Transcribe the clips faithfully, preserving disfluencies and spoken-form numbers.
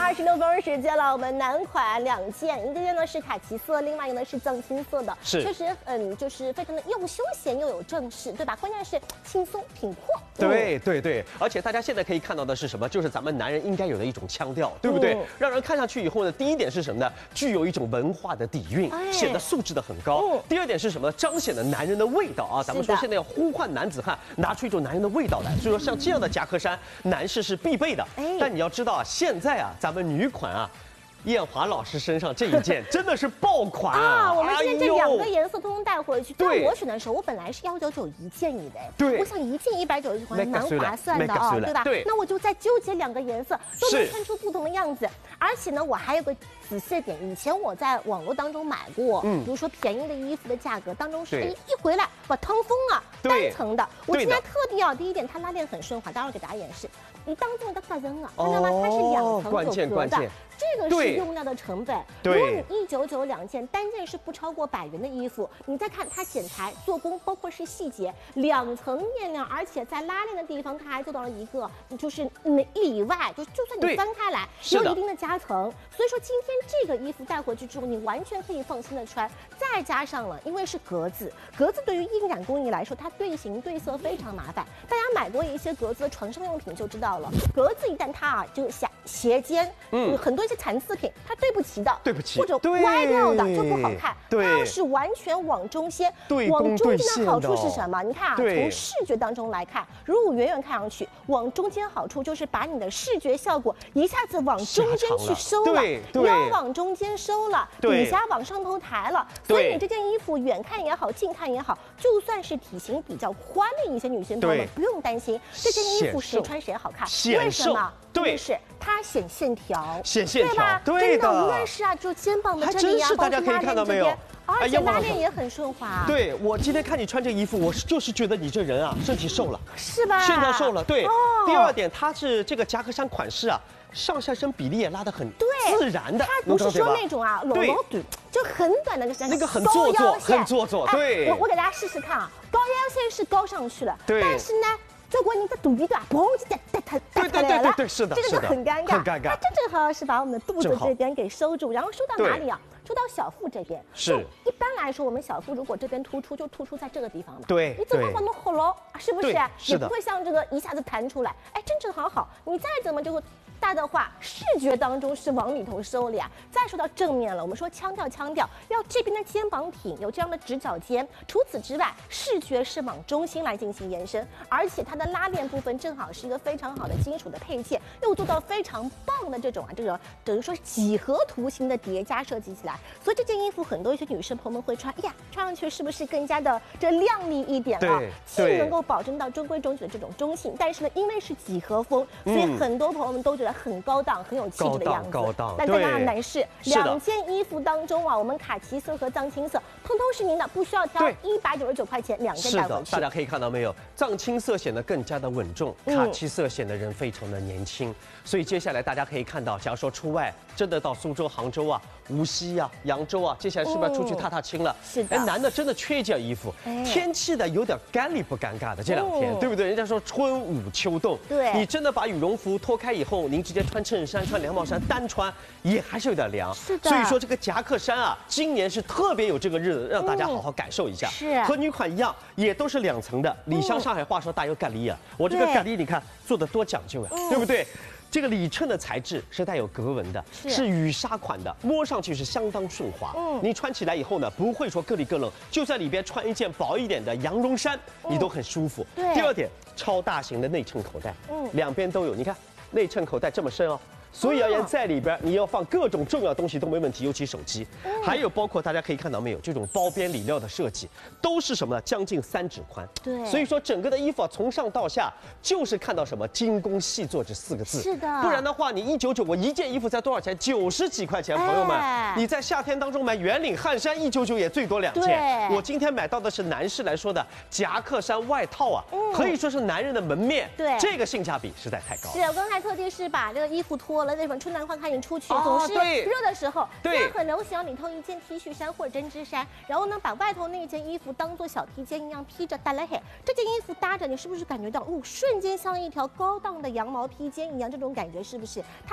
二十六分时间了，我们男款两件，一个件呢是卡其色，另外一个呢是藏青色的， 是确实嗯就是非常的又休闲又有正式，对吧？关键是轻松挺阔。 对对对，而且大家现在可以看到的是什么？就是咱们男人应该有的一种腔调，对不对？嗯、让人看上去以后呢，第一点是什么呢？具有一种文化的底蕴，哎、显得素质的很高。嗯、第二点是什么？彰显了男人的味道啊！咱们说现在要呼唤男子汉，拿出一种男人的味道来。所以说像这样的夹克衫，男士是必备的。哎、但你要知道啊，现在啊，咱们女款啊。艳华老师身上这一件真的是爆款啊！ 我们今天这两个颜色通通带回去。但我选的时候，我本来是幺九九一件以为， 对， 我想一件一百九十九块蛮划算的啊，对吧？ 对， 那我就再纠结两个颜色，都能穿出不同的样子。而且呢，我还有个仔细点，以前我在网络当中买过，嗯，比如说便宜的衣服的价格当中是一一回来把通风啊，单层的。我今天特地啊，第一点它拉链很顺滑，待会儿给大家演示。你当中的大灯啊，看到吗？它是两层有格的。这个是用料的成本。如果你一九九两件，单件是不超过百元的衣服，你再看它剪裁、做工，包括是细节，两层面料，而且在拉链的地方，它还做到了一个就是里外，就就算你翻开来，有一定的夹层。所以说今天这个衣服带回去之后，你完全可以放心的穿。再加上了，因为是格子，格子对于印染工艺来说，它对型对色非常麻烦。大家买过一些格子的床上用品就知道了，格子一旦它啊就斜斜肩，嗯，很多一些残次品它对不齐的， 对不起， 或者歪掉的就不好看。它要是完全往中间，往中间的好处是什么？你看啊，从视觉当中来看，如果远远看上去，往中间好处就是把你的视觉效果一下子往中间去收了，腰往中间收了，底下往上头抬了。所以你这件衣服远看也好，近看也好，就算是体型比较宽的一些女性朋友们，不用担心这件衣服谁穿谁好看。为什么？对，是它显线条， 显线条， 对吧？真的，无论是啊，就肩膀的这里啊， 大家可以看到没有？ 而且拉链也很顺滑。 对，我今天看你穿这个衣服，我就是觉得你这人啊，身体瘦了， 是吧？ 线条瘦了。对。第二点，它是这个夹克衫款式啊，上下身比例也拉得很自然的。 它不是说那种啊，裸裸短，就很短的那个很做作，很做作。对。 我我给大家试试看啊，高腰线是高上去了， 对， 但是呢。如果你的肚皮短，嘣就带带它带出来了， 对，是的， 这个就很尴尬， 很尴尬。 它正正好是把我们的肚子这边给收住，然后收到哪里啊？收到小腹这边。 是。 一般来说，我们小腹如果这边突出，就突出在这个地方嘛。 对。 你怎么把它好了？是不是？ 是也不会像这个一下子弹出来。哎，正正好好，你再怎么就大的话，视觉当中是往里头收了呀。再说到正面了，我们说腔调腔调，要这边的肩膀挺，有这样的直角肩。除此之外，视觉是往中心来进行延伸，而且它的拉链部分正好是一个非常好的金属的配件，又做到非常棒的这种啊，这种等于说几何图形的叠加设计起来。所以这件衣服很多一些女生朋友们会穿，哎呀，穿上去是不是更加的这亮丽一点啊？既能够保证到中规中矩的这种中性，但是呢，因为是几何风，所以很多朋友们都觉得很高档、很有气质的样子。 高档， 那再加上男士，两件衣服当中啊，我们卡其色和藏青色，通通是您的，不需要挑，一百九十九块钱两件带回去。 是的，大家可以看到没有？藏青色显得更加的稳重，卡其色显得人非常的年轻。所以接下来大家可以看到，假如说出外真的到苏州、杭州啊、无锡啊、扬州啊，接下来是不是要出去踏踏青了？ 是的。 哎，男的真的缺一件衣服，天气的有点干里不尴尬的这两天，对不对？人家说春捂秋冻， 对， 你真的把羽绒服脱开以后，您直接穿衬衫、穿凉帽衫单穿，也还是有点凉。 是的。 所以说这个夹克衫啊，今年是特别有这个日子，让大家好好感受一下。 是。 和女款一样，也都是两层的。里香上海话说大有咖喱啊，我这个咖喱你看做的多讲究呀，对不对？这个里衬的材质是带有格纹的，是羽纱款的，摸上去是相当顺滑。嗯，你穿起来以后呢，不会说咯里咯冷，就在里边穿一件薄一点的羊绒衫，你都很舒服。 对。 第二点，超大型的内衬口袋，嗯，两边都有，你看内衬口袋这么深哦。所以而言，在里边你要放各种重要东西都没问题，尤其手机，还有包括大家可以看到没有，这种包边里料的设计，都是什么呢？将近三指宽。 对， 所以说整个的衣服啊，从上到下就是看到什么精工细作这四个字。 是的， 不然的话，你一九九，我一件衣服才多少钱？九十几块钱，朋友们，你在夏天当中买圆领汗衫，一九九也最多两件。我今天买到的是男士来说的夹克衫外套啊，可以说是男人的门面。 对， 这个性价比实在太高。 是我刚才特地是把这个衣服脱了，那种春暖花开你出去，总是热的时候，现在很流行里头一件 T 恤衫或者针织衫，然后呢把外头那一件衣服当做小披肩一样披着，带来嘿，这件衣服搭着，你是不是感觉到哦，瞬间像一条高档的羊毛披肩一样？这种感觉是不是？它搭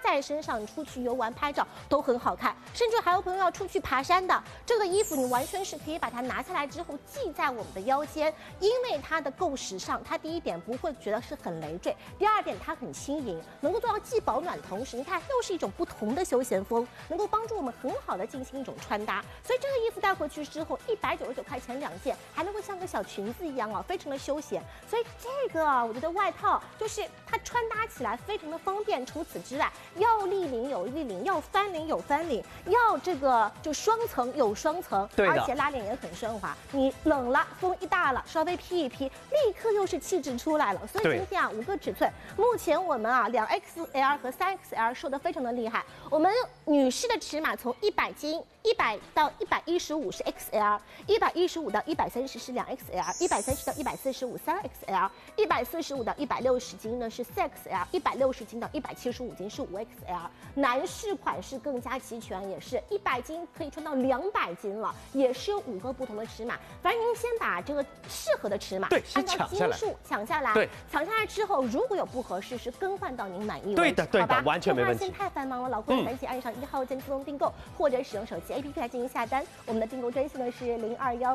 在身上出去游玩拍照都很好看。甚至还有朋友要出去爬山的，这个衣服你完全是可以把它拿下来之后系在我们的腰间，因为它的够时尚。它第一点不会觉得是很累赘，第二点它很轻盈，能够做到既保暖，同时你看又是一种不同的休闲风，能够帮助我们很好的进行一种穿搭。所以这个衣服带回去之后，一百九十九块钱两件，还能够像个小裙子一样啊，非常的休闲。所以这个啊，我觉得外套就是它穿搭起来非常的方便。除此之外，要立领有立领，要翻领有翻领，要这个就双层有双层， 对的， 而且拉链也很顺滑。你冷了，风一大了，稍微披一披，立刻又是气质出来了。所以今天啊，五个尺寸，目前我们啊两 X L 和三 X L 售的非常的厉害。我们女士的尺码从一百斤。一百到一百一十五是 X L， 一百一十五到一百三十是两 X L， 一百三十到一百四十五三 X L， 一百四十五到一百六十斤呢是四 X L， 一百六十斤到一百七十五斤是五 X L。男士款式更加齐全，也是一百斤可以穿到两百斤了，也是有五个不同的尺码。反正您先把这个适合的尺码对按照斤数抢下来， 对， 抢下来之后，如果有不合适，是更换到您满意为止。 对的，对的，完全没问题。 现在太繁忙了，老公赶紧按上一号键自动订购，或者使用手机。A P P 来进行下单，我们的订购专线呢是零二幺